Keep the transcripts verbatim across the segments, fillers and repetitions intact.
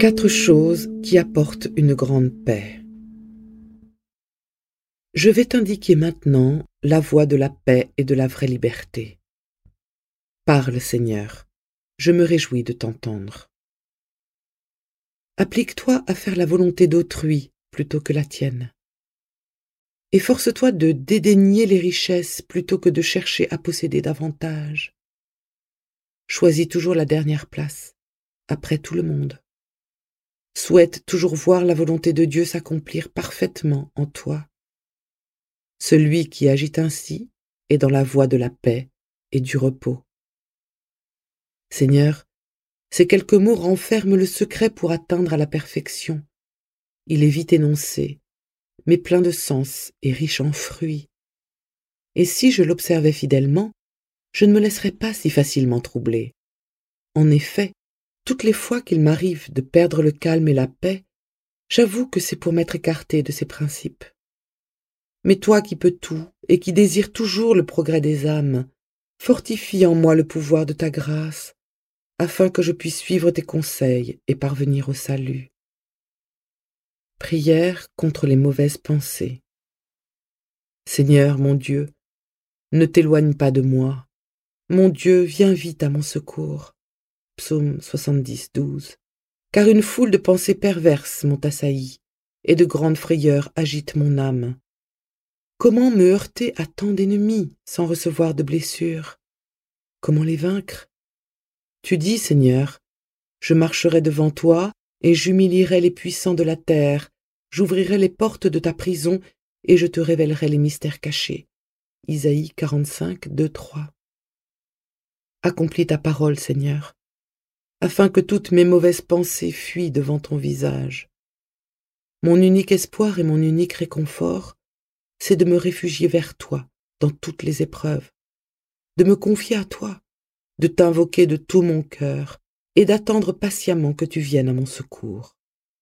Quatre choses qui apportent une grande paix. Je vais t'indiquer maintenant la voie de la paix et de la vraie liberté. Parle, Seigneur, je me réjouis de t'entendre. Applique-toi à faire la volonté d'autrui plutôt que la tienne. Efforce-toi de dédaigner les richesses plutôt que de chercher à posséder davantage. Choisis toujours la dernière place, après tout le monde. Souhaite toujours voir la volonté de Dieu s'accomplir parfaitement en toi. Celui qui agit ainsi est dans la voie de la paix et du repos. Seigneur, ces quelques mots renferment le secret pour atteindre à la perfection. Il est vite énoncé, mais plein de sens et riche en fruits. Et si je l'observais fidèlement, je ne me laisserais pas si facilement troubler. En effet, toutes les fois qu'il m'arrive de perdre le calme et la paix, j'avoue que c'est pour m'être écarté de ces principes. Mais toi qui peux tout et qui désires toujours le progrès des âmes, fortifie en moi le pouvoir de ta grâce, afin que je puisse suivre tes conseils et parvenir au salut. Prière contre les mauvaises pensées. Seigneur mon Dieu, ne t'éloigne pas de moi. Mon Dieu, viens vite à mon secours. Psaume soixante-dix, douze. Car une foule de pensées perverses m'ont assailli, et de grandes frayeurs agitent mon âme. Comment me heurter à tant d'ennemis sans recevoir de blessures? Comment les vaincre? Tu dis, Seigneur, je marcherai devant toi et j'humilierai les puissants de la terre, j'ouvrirai les portes de ta prison et je te révélerai les mystères cachés. Isaïe quarante-cinq, deux, trois. Accomplis ta parole, Seigneur, afin que toutes mes mauvaises pensées fuient devant ton visage. Mon unique espoir et mon unique réconfort, c'est de me réfugier vers toi dans toutes les épreuves, de me confier à toi, de t'invoquer de tout mon cœur et d'attendre patiemment que tu viennes à mon secours.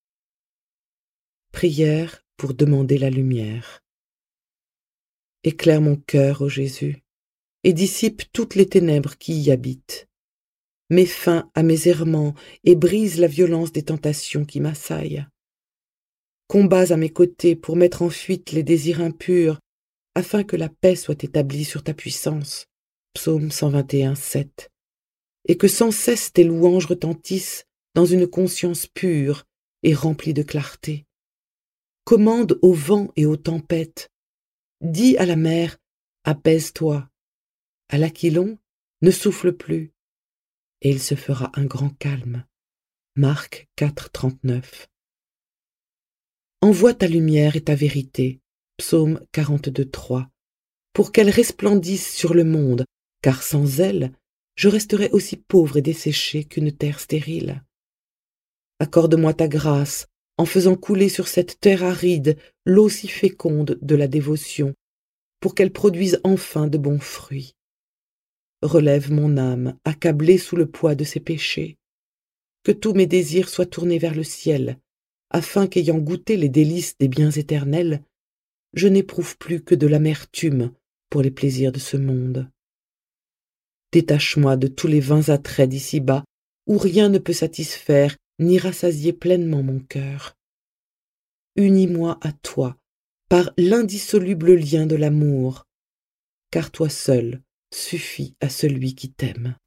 Prière pour demander la lumière. Éclaire mon cœur, ô Jésus, et dissipe toutes les ténèbres qui y habitent. Mets fin à mes errements et brise la violence des tentations qui m'assaillent. Combats à mes côtés pour mettre en fuite les désirs impurs, afin que la paix soit établie sur ta puissance. Psaume cent vingt et un, sept. Et que sans cesse tes louanges retentissent dans une conscience pure et remplie de clarté. Commande au vent et aux tempêtes. Dis à la mer, apaise-toi. À l'aquilon, ne souffle plus. Et il se fera un grand calme. Marc quatre, trente-neuf. Envoie ta lumière et ta vérité. Psaume quarante-deux, trois. Pour qu'elles resplendissent sur le monde, car sans elles, je resterai aussi pauvre et desséché qu'une terre stérile. Accorde-moi ta grâce, en faisant couler sur cette terre aride l'eau si féconde de la dévotion, pour qu'elle produise enfin de bons fruits. Relève mon âme, accablée sous le poids de ses péchés. Que tous mes désirs soient tournés vers le ciel, afin qu'ayant goûté les délices des biens éternels, je n'éprouve plus que de l'amertume pour les plaisirs de ce monde. Détache-moi de tous les vains attraits d'ici-bas, où rien ne peut satisfaire ni rassasier pleinement mon cœur. Unis-moi à toi par l'indissoluble lien de l'amour, car toi seul suffis à celui qui t'aime.